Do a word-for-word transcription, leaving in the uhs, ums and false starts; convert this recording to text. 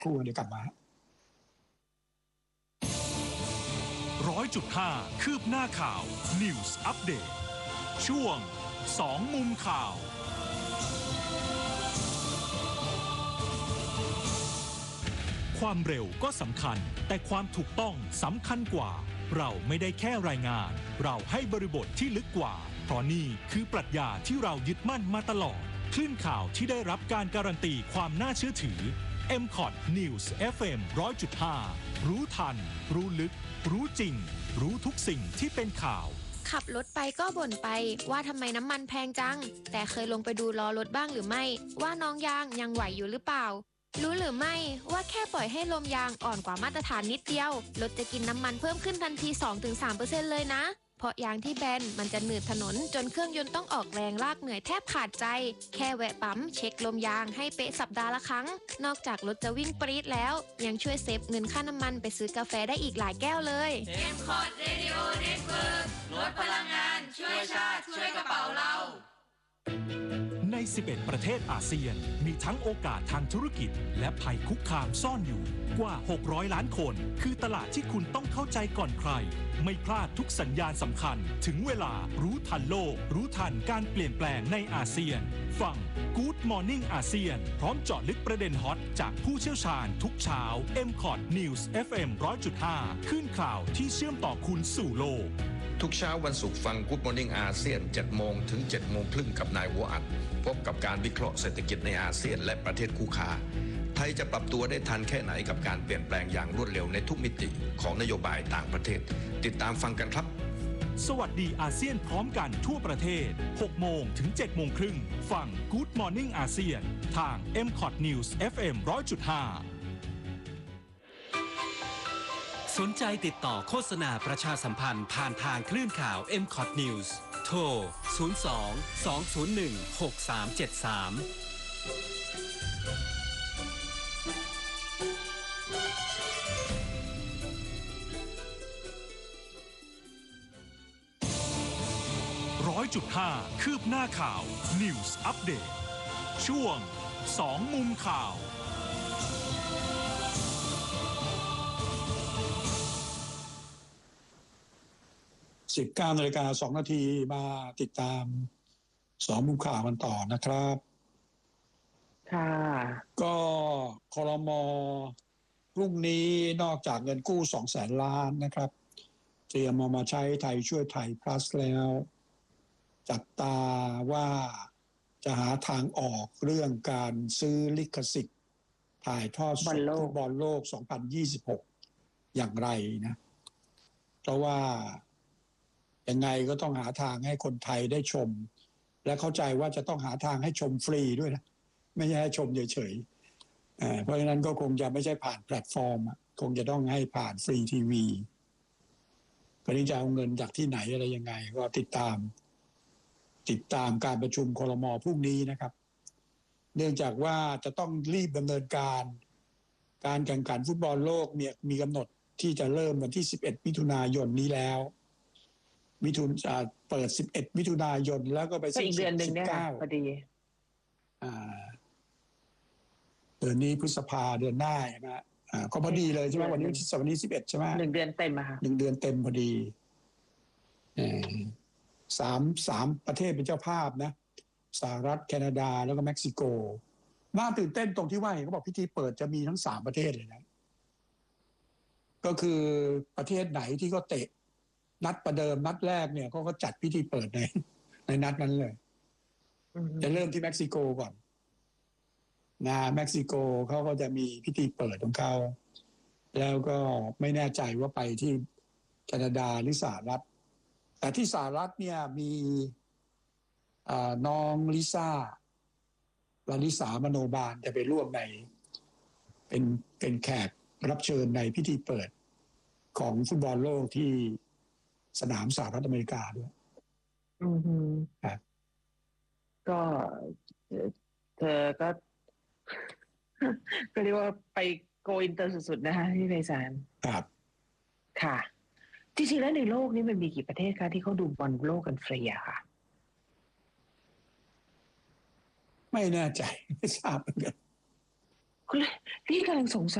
ครู่เดี๋ยวกลับมาร้อยจุดห้าคืบหน้าข่าว News Update ช่วงสองมุมข่าวความเร็วก็สำคัญแต่ความถูกต้องสำคัญกว่าเราไม่ได้แค่รายงานเราให้บริบทที่ลึกกว่าเพราะนี่คือปรัชญาที่เรายึดมั่นมาตลอดคลื่นข่าวที่ได้รับการการันตีความน่าเชื่อถือ เอ็ม คอท News เอฟ เอ็ม หนึ่งร้อยจุดห้า รู้ทันรู้ลึกรู้จริงรู้ทุกสิ่งที่เป็นข่าวขับรถไปก็บ่นไปว่าทำไมน้ำมันแพงจังแต่เคยลงไปดูล้อรถบ้างหรือไม่ว่าน้องยางยังไหวอยู่หรือเปล่ารู้หรือไม่ว่าแค่ปล่อยให้ลมยางอ่อนกว่ามาตรฐานนิดเดียวรถจะกินน้ำมันเพิ่มขึ้นทันที สองถึงสามเปอร์เซ็นต์ เลยนะเพราะยางที่แบนมันจะหนืดถนนจนเครื่องยนต์ต้องออกแรงลากเหนื่อยแทบขาดใจแค่แวะปั๊มเช็คลมยางให้เป๊ะสัปดาห์ละครั้งนอกจากรถจะวิ่งปรี๊ดแล้วยังช่วยเซฟเงินค่าน้ำมันไปซื้อกาแฟได้อีกหลายแก้วเลยเอ็ม คอท Radio Network ลดพลังงานช่วยชาติช่วยกระเป๋าเราในสิบเอ็ดประเทศอาเซียนมีทั้งโอกาสทางธุรกิจและภัยคุกคามซ่อนอยู่กว่าหกร้อยล้านคนคือตลาดที่คุณต้องเข้าใจก่อนใครไม่พลาดทุกสัญญาณสำคัญถึงเวลารู้ทันโลกรู้ทันการเปลี่ยนแปลงในอาเซียนฟัง Good Morning อาเซียนพร้อมเจาะลึกประเด็นฮอตจากผู้เชี่ยวชาญทุกเช้า เอ็ม คอท News เอฟ เอ็ม หนึ่งร้อยจุดห้า คลื่นข่าวที่เชื่อมต่อคุณสู่โลกทุกเช้าวันศุกร์ฟัง Good Morning อาเซียน เจ็ดโมงถึงเจ็ดโมงครึ่งกับนายหัวอัดพบกับการวิเคราะห์เศรษฐกิจในอาเซียนและประเทศคู่ค้าไทยจะปรับตัวได้ทันแค่ไหนกับการเปลี่ยนแปลงอย่างรวดเร็วในทุกมิติของนโยบายต่างประเทศติดตามฟังกันครับสวัสดีอาเซียนพร้อมกันทั่วประเทศหกโมงถึงเจ็ดโมงครึ่งฟัง Good Morning อาเซียนทาง เอ็ม คอท News เอฟ เอ็ม หนึ่งร้อยจุดห้าสนใจติดต่อโฆษณาประชาสัมพันธ์ผ่านทางคลื่นข่าว เอ็ม คอท News โทร ศูนย์ สอง สอง ศูนย์ หนึ่ง หก สาม เจ็ด สามร้อยจุดห้าคืบหน้าข่าว News Update ช่วงสองมุมข่าวสิบเก้านาฬิกาสองนาทีมาติดตามสองมุมข่าวกันต่อนะครับค่ะก็ครม.พรุ่งนี้นอกจากเงินกู้สองแสนล้านนะครับเตรียมเอามาใช้ไทยช่วยไทย plus แล้วจับตาว่าจะหาทางออกเรื่องการซื้อลิขสิทธิ์ถ่ายทอดสดฟุตบอลโลกสองพันยี่สิบหกอย่างไรนะเพราะว่ายังไงก็ต้องหาทางให้คนไทยได้ชมและเข้าใจว่าจะต้องหาทางให้ชมฟรีด้วยนะไม่ใช่ให้ชมเฉยๆเพราะฉะนั้นก็คงจะไม่ใช่ผ่านแพลตฟอร์มคงจะต้องให้ผ่านฟรีทีวีก็นี่จะเอาเงินจากที่ไหนอะไรยังไงก็ติดตามติดตามการประชุมครม.พรุ่งนี้นะครับเนื่องจากว่าจะต้องรีบดำเนินการการแข่งขันฟุตบอลโลกมีมีกำหนดที่จะเริ่มวันที่สิบเอ็ดมิถุนายนนี้แล้วมิถุนอ่าเปิดสิบเอ็ดมิถุนายนแล้วก็ไปสิ้นสุดสิบเก้าพอดีอ่าเดือนนี้พฤษภาเดือนหน้าใช่ไหมอ่าก็พอดีเลยใช่ไหมวันนี้วันนี้สิบเอ็ดใช่ไหมหนึ่งเดือนเต็มอะค่ะหนึ่งเดือนเต็มพอดีเออสามสามประเทศเป็นเจ้าภาพนะสหรัฐแคนาดาแล้วก็เม็กซิโกน่าตื่นเต้นตรงที่ว่าเห็นเขาบอกพิธีเปิดจะมีทั้งสามประเทศเลยนะก็คือประเทศไหนที่ก็เตะนัดประเดิมนัดแรกเนี่ยเขาก็จัดพิธีเปิดในในนัดนั้นเลยจะเริ่มที่เม็กซิโกก่อนนะเม็กซิโกเขาก็จะมีพิธีเปิดของเขาแล้วก็ไม่แน่ใจว่าไปที่แคนาดาหรือสหรัฐแต่ที่สหรัฐเนี่ยมีน้องลิซ่าลาลิสามโนบาลจะไปร่วมในเป็นเป็นแขกรับเชิญในพิธีเปิดของฟุตบอลโลกที่สนามสหรัฐอเมริกาด้วยอือฮึครับก็เธอก็ก็เรียกว่าไปโกอินเตอร์สุดๆนะคะพี่ไพศาลครับค่ะจริงๆแล้วในโลกนี้มันมีกี่ประเทศคะที่เขาดูบอลโลกกันฟรีอะค่ะไม่แน่ใจไม่ทราบเหมือนกันพี่กำลังสงสัย